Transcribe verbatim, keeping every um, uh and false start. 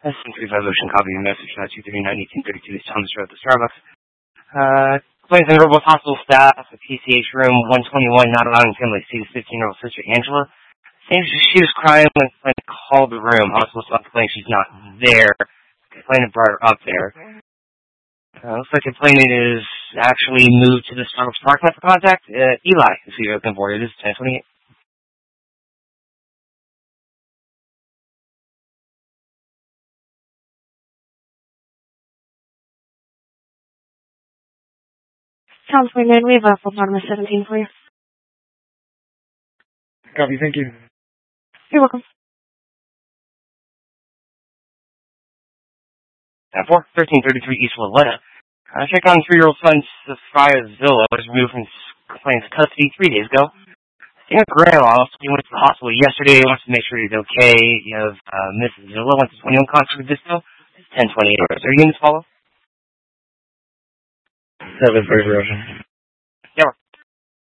S M thirty-five Ocean, copy your message, uh, two thirty-nine, eighteen thirty-two, East Thomas Road at the Starbucks. Uh, complaints in verbal hospital staff at P C H room one twenty-one, not allowing family to see his fifteen-year-old sister, Angela. Seems she was crying when complainant called the room. Hospital staff complaining she's not there. Complainant brought her up there. Uh, looks like complainant is actually moved to the Starbucks parking lot for contact. Uh, Eli, is who you're looking for. It is ten twenty-eight. Sounds like man, we have a full bottom of seventeen for you. Copy, thank you. You're welcome. At four thirteen thirty-three East Willetta. Uh, check on three-year-old son Sophia Zilla was removed from complainant's custody three days ago. Seeing a grandma, he went to the hospital yesterday, wants to make sure he's okay. You have uh, Missus Zilla wants to twenty-one concert with Disco. It's ten twenty-eight. Are you in this follow? seven thirty, Ocean.